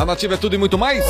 Nativa é tudo e muito mais.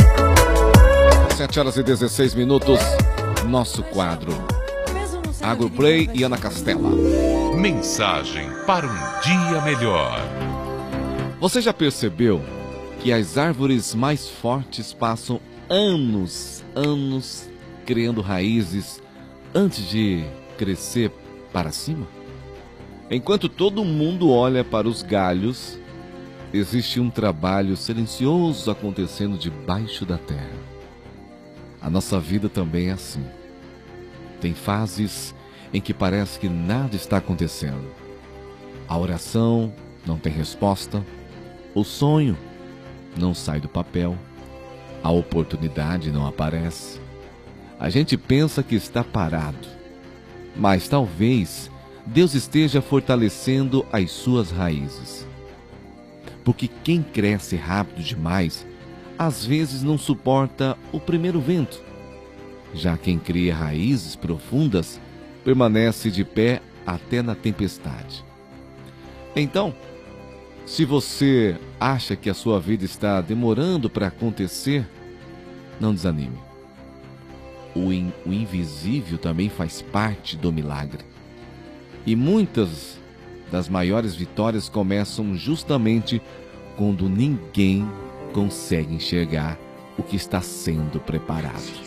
7 horas e 16 minutos. Nosso quadro Agroplay e Ana Castela. Mensagem para um dia melhor. Você já percebeu que as árvores mais fortes passam anos criando raízes antes de crescer para cima? Enquanto todo mundo olha para os galhos, existe um trabalho silencioso acontecendo debaixo da terra. A nossa vida também é assim. Tem fases em que parece que nada está acontecendo. A oração não tem resposta, o sonho não sai do papel, a oportunidade não aparece. A gente pensa que está parado, mas talvez Deus esteja fortalecendo as suas raízes. Porque quem cresce rápido demais, às vezes não suporta o primeiro vento. Já quem cria raízes profundas, permanece de pé até na tempestade. Então, se você acha que a sua vida está demorando para acontecer, não desanime. O invisível também faz parte do milagre. E muitas das maiores vitórias começam justamente quando ninguém consegue enxergar o que está sendo preparado.